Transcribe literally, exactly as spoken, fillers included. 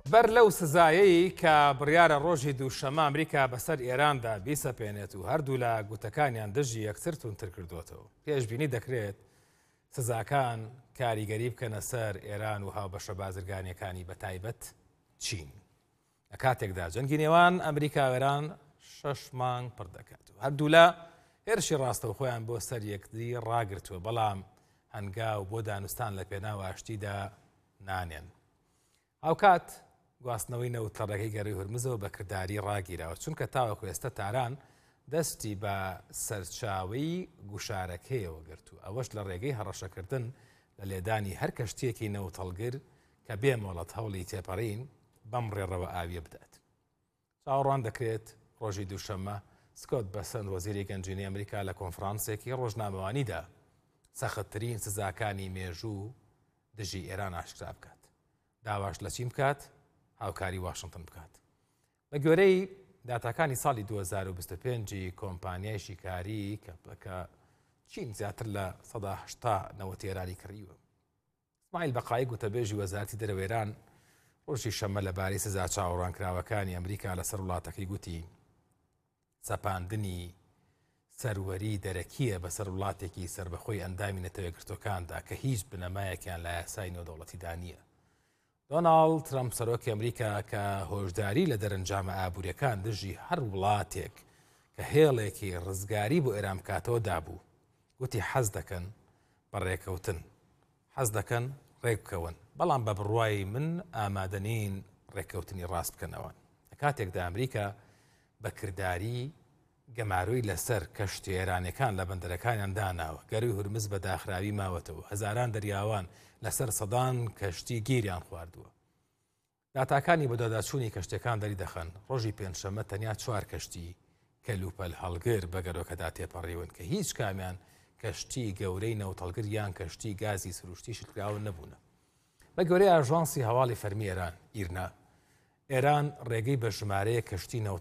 بەر لەو سزایەی کە بڕیارە ڕۆژی دووشەمە ئەمریکا بەسەر ئێراندا بیسەپێنێت و هەردوو لە گوتەکانیان دژی یەکسەر تونتر کردوتەوە. پێشبینی دەکرێت سزاکان کاریگەری بکەنە سەر ئێران و هاوبەشە بازرگانیەکانی بەتایبەت چین. لە کاتێکدا جەنگی نێوان ئەمریکا و ئێران شەش مانگ پڕ دەکات و هەردوو لە هێرشی ڕاستە خۆیان بۆ سەر یەکدی ڕاگرتووە، بەڵام هەنگاو بۆ دانوستان لە پێناو ئاشتیدا نانێن. ئەوکات گواستنەوەی نەوتەڕەکەی گەڕی هورمزەوە بە کردداری ڕاگیراوە، چونکە تاوەکو ئێستا تاران دەستی بە سەرچاوەی گوشارەکەیەوە گرتو، ئەوەش لە ڕێگەی هەڕەشەکردن لە لێدانی هەر کەشتیەکی نەوتەڵگر کە بێمۆڵەت هەوڵی تێپەڕین بەم ڕێڕەوە ئاویە بدات. چاوەڕوان دەکرێت ڕۆژی دووشەممە سکۆت بەسەند وەزیری گەنجینەی ئەمریکا لە کۆنفرانسێکی ڕۆژنامەوانیدا سەختترین سزاکانی مێژوو دژی ئێران ئاشکرا بکات. داواش لە چین بکات، هاوکاری واشنگتن بکات. بە گوێرەی داتاکانی ساڵی دوو هەزار و بیست و پێنج کۆمپانیای شیکاری کە چین زیاتر لە سەدا هەشتا نەوەتی ئێرانی کڕیوە. ئسماعیل بەقایی گوتەبێژی وەزارەتی دەرەوەی ئێران ڕۆژی شەممە لەبارەی سزا چاوەڕوانکراوەکانی ئەمریکا لەسەر وڵاتەکەی گوتی سەپاندنی سەروەری دەرەکیە بەسەر وڵاتێکی سربەخۆی ئەندامی نەتەوەیەگرتوەکاندا کە هیچ بنەمایەکیان لە یاسای نێودەوڵەتیدا نییە. دۆناڵد ترامپ سەرۆکی ئەمریکا کە هۆشداری لە دەرەنجامە ئابوووریەکان دژی هەر وڵاتێک کە هێڵێکی ڕزگاری بۆ ئێران بکاتەوە دابوو، گوتی حەز دەکەن بە ڕێکەوتن، حەز دەکەن ڕێک بکەون، بەڵام بە بڕوای من ئامادەنین ڕێکەوتنی ڕاست بکەنەوە. لە کاتێکدا ئەمریکا بە کردداری گەماروی لەسەر کەشتی ئێرانیەکان لە بەندەرەکانیان داناوە، گەروی هورمز بە داخراوی ماوەتەوە، هەزاران دەریاوان لەسەر سەدان کەشتی گیریان خواردووە. داتاکانی بە دۆداچوونی کەشتەکان دەری دەخەن ڕۆژی پێنجشەممە تەنیا چوار کەشتی کەلوپەل هەڵگر بە گەرۆکەدا تێپەڕیون کە هیچ کامیان کەشتی گەورەی نەوتەڵگر یان کەشتی گازی سروشتی شکراوە نەبوونە. بە گەورەی ئاژانسی هەواڵی فەرمی ئێران ئیرنا، ئێران ڕێگەی بە ژمارەیە کەشتی